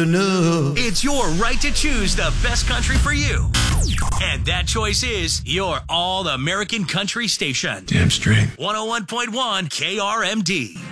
enough. It's your right to choose the best country for you. And that choice is your All American Country station. Damn straight. 101.1 KRMD.